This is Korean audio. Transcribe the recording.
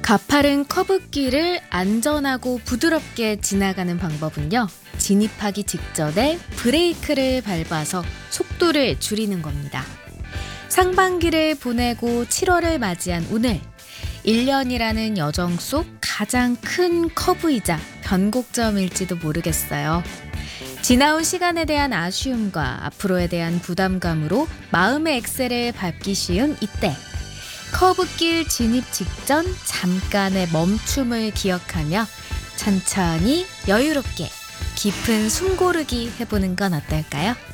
가파른 커브길을 안전하고 부드럽게 지나가는 방법은요, 진입하기 직전에 브레이크를 밟아서 속도를 줄이는 겁니다. 상반기를 보내고 7월을 맞이한 오늘, 1년이라는 여정 속 가장 큰 커브이자 변곡점일지도 모르겠어요. 지나온 시간에 대한 아쉬움과 앞으로에 대한 부담감으로 마음의 엑셀을 밟기 쉬운 이때, 커브길 진입 직전 잠깐의 멈춤을 기억하며 천천히 여유롭게 깊은 숨 고르기 해보는 건 어떨까요?